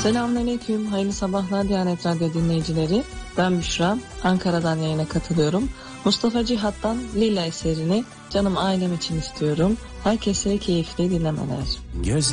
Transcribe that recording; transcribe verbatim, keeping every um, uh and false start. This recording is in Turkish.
Selamünaleyküm, hayırlı sabahlar Diyanet Radyo dinleyicileri. Ben Büşra, Ankara'dan yayına katılıyorum. Mustafa Cihat'tan Lila eserini canım ailem için istiyorum. Herkese keyifli dinlemeler. Göz